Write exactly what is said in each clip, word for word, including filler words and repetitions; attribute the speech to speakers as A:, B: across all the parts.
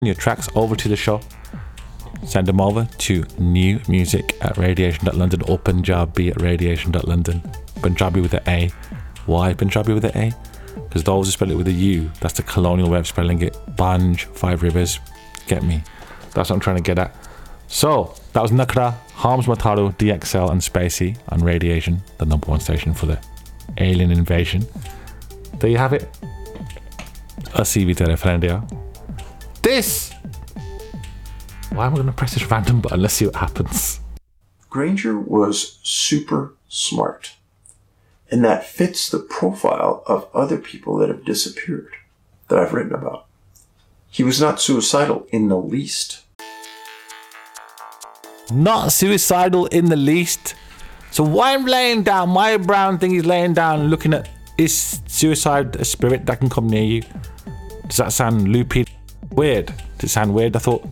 A: your tracks over to the show. Send them over to new music at radiation dot london or Punjabi at radiation dot london. Punjabi with an A. Why Punjabi with an A? Because those who spell it with a U, that's the colonial way of spelling it. Banj, Five Rivers. Get me? That's what I'm trying to get at. So, that was Nakra, Harms Mataru, D X L and Spacey on Radiation, the number one station for the alien invasion. There you have it. Assi vi tere friend ya. This! Why am I going to press this random button? Let's see what happens.
B: Granger was super smart. And that fits the profile of other people that have disappeared that I've written about. He was not suicidal in the least.
A: Not suicidal in the least. So why I'm laying down, my brown thing is laying down looking at, is suicide a spirit that can come near you? Does that sound loopy? Weird? Does it sound weird? I thought,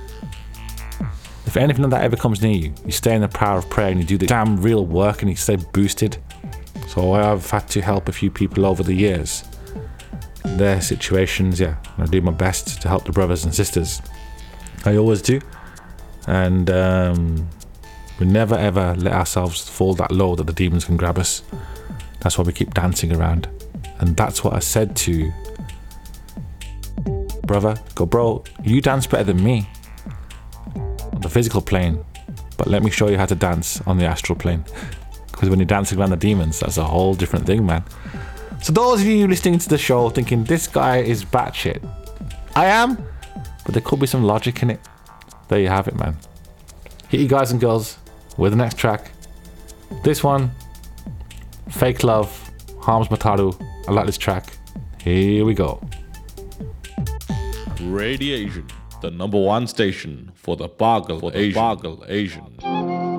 A: if anything like that ever comes near you, you stay in the power of prayer and you do the damn real work and you stay boosted. So I've had to help a few people over the years. In their situations, yeah, I do my best to help the brothers and sisters. I always do. And um, we never ever let ourselves fall that low that the demons can grab us. That's why we keep dancing around. And that's what I said to brother. Go, bro, you dance better than me on the physical plane, but let me show you how to dance on the astral plane. Because when you're dancing around the demons, that's a whole different thing, man. So those of you listening to the show thinking this guy is batshit, I am, but there could be some logic in it. There you have it, man. Hit you guys and girls with the next track. This one, Fake Love, Harms Mataru. I like this track. Here we go.
C: Radiation, the number one station for the Bargal Asian. Bargal Asian.